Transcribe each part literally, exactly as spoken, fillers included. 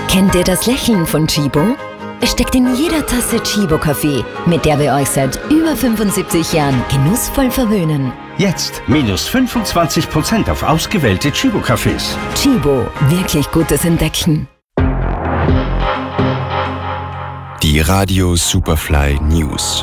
Kennt ihr das Lächeln von Chibo? Es steckt in jeder Tasse Chibo-Kaffee, mit der wir euch seit über fünfundsiebzig Jahren genussvoll verwöhnen. Jetzt minus fünfundzwanzig Prozent auf ausgewählte Chibo-Cafés. Chibo, wirklich gutes Entdecken. Die Radio Superfly News.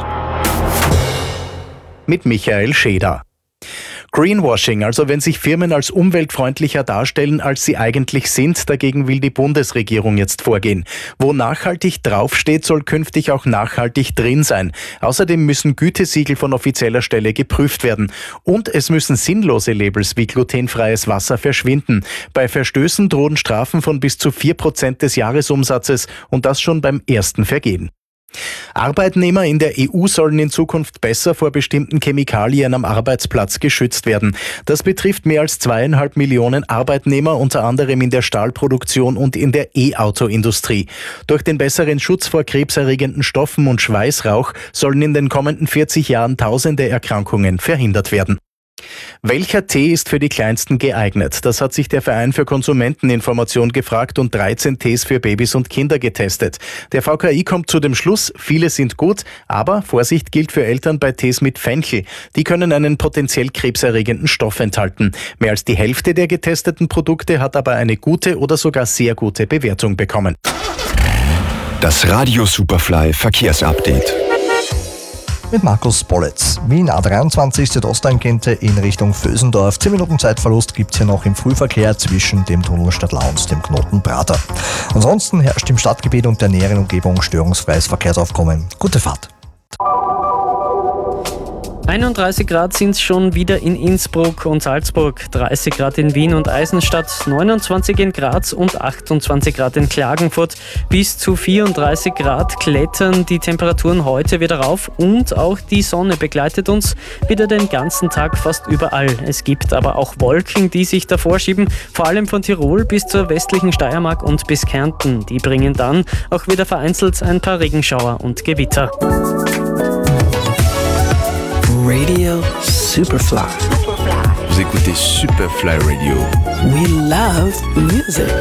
Mit Michael Scheder. Greenwashing, also wenn sich Firmen als umweltfreundlicher darstellen, als sie eigentlich sind, dagegen will die Bundesregierung jetzt vorgehen. Wo nachhaltig draufsteht, soll künftig auch nachhaltig drin sein. Außerdem müssen Gütesiegel von offizieller Stelle geprüft werden. Und es müssen sinnlose Labels wie glutenfreies Wasser verschwinden. Bei Verstößen drohen Strafen von bis zu vier Prozent des Jahresumsatzes und das schon beim ersten Vergehen. Arbeitnehmer in der E U sollen in Zukunft besser vor bestimmten Chemikalien am Arbeitsplatz geschützt werden. Das betrifft mehr als zweieinhalb Millionen Arbeitnehmer, unter anderem in der Stahlproduktion und in der E-Auto-Industrie. Durch den besseren Schutz vor krebserregenden Stoffen und Schweißrauch sollen in den kommenden vierzig Jahren tausende Erkrankungen verhindert werden. Welcher Tee ist für die Kleinsten geeignet? Das hat sich der Verein für Konsumenteninformation gefragt und dreizehn Tees für Babys und Kinder getestet. Der V K I kommt zu dem Schluss, viele sind gut, aber Vorsicht gilt für Eltern bei Tees mit Fenchel. Die können einen potenziell krebserregenden Stoff enthalten. Mehr als die Hälfte der getesteten Produkte hat aber eine gute oder sogar sehr gute Bewertung bekommen. Das Radio Superfly Verkehrsupdate. Mit Markus Bolletz. Wien A dreiundzwanzig Südostangente in Richtung Vösendorf. zehn Minuten Zeitverlust gibt es hier noch im Frühverkehr zwischen dem Tunnel Stadtlau und dem Knoten Prater. Ansonsten herrscht im Stadtgebiet und der näheren Umgebung störungsfreies Verkehrsaufkommen. Gute Fahrt. einunddreißig Grad sind es schon wieder in Innsbruck und Salzburg, dreißig Grad in Wien und Eisenstadt, neunundzwanzig in Graz und achtundzwanzig Grad in Klagenfurt. Bis zu vierunddreißig Grad klettern die Temperaturen heute wieder rauf und auch die Sonne begleitet uns wieder den ganzen Tag fast überall. Es gibt aber auch Wolken, die sich davor schieben, vor allem von Tirol bis zur westlichen Steiermark und bis Kärnten. Die bringen dann auch wieder vereinzelt ein paar Regenschauer und Gewitter. Radio Superfly. Vous écoutez Superfly Radio. We love music.